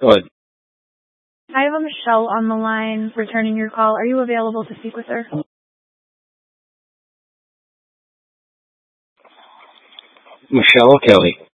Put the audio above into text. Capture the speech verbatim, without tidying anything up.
Go ahead. I have a Michelle on the line returning your call. Are you available to speak with her? Michelle or Kelly?